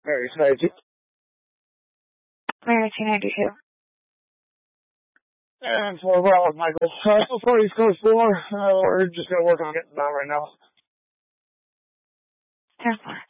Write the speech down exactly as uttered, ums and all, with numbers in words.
Mary Snipe. Mary two ninety-two. And for Rob Michael. Uh, so far East Coast four. Uh, we're just gonna work on getting that right now. ten four.